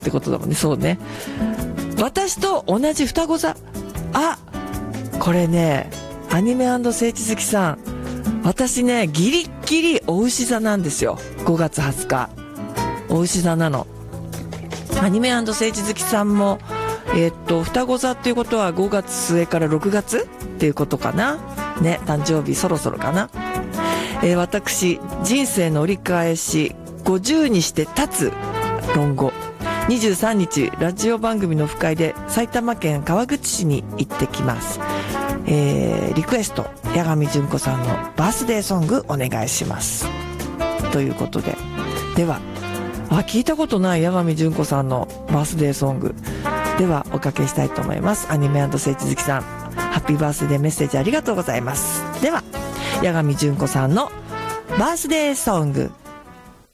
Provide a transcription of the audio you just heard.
ってことだもんね。そうね。私と同じ双子座。あ、これね、アニメ聖地好きさん。私ね、ギリッギリお牛座なんですよ。5月20日。お牛座なの。アニメ聖地好きさんも、双子座っていうことは5月末から6月っていうことかな。ね、誕生日そろそろかな。私、人生の折り返し、50にして立つ論語。23日、ラジオ番組のオフ会で埼玉県川口市に行ってきます。リクエスト、八神純子さんのバースデーソングお願いします。ということで。では、聞いたことない八神純子さんのバースデーソング。では、おかけしたいと思います。アニメ聖地好きさん、ハッピーバースデーメッセージありがとうございます。では、八神純子さんのバースデーソング。